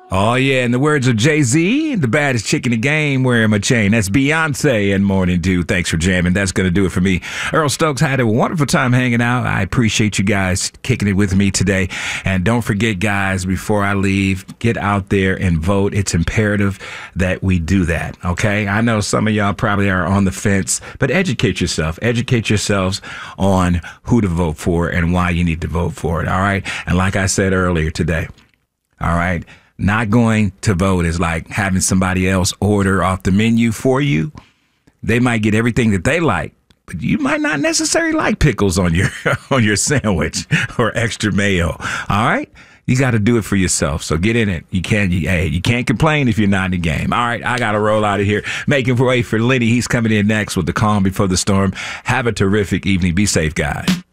Oh, yeah. In the words of Jay-Z, the baddest chick in the game wearing my chain. That's Beyonce and Morning Dew. Thanks for jamming. That's going to do it for me. Earl Stokes, had a wonderful time hanging out. I appreciate you guys kicking it with me today. And don't forget, guys, before I leave, get out there and vote. It's imperative that we do that, okay? I know some of y'all probably are on the fence, but educate yourself. Educate yourselves on who to vote for and why you need to vote for it, all right? And like I said earlier today, all right, not going to vote is like having somebody else order off the menu for you. They might get everything that they like, but you might not necessarily like pickles on your on your sandwich or extra mayo. All right? You got to do it for yourself. So get in it. You can't complain if you're not in the game. All right, I got to roll out of here. Making way for Lenny. He's coming in next with the calm before the storm. Have a terrific evening. Be safe, guys.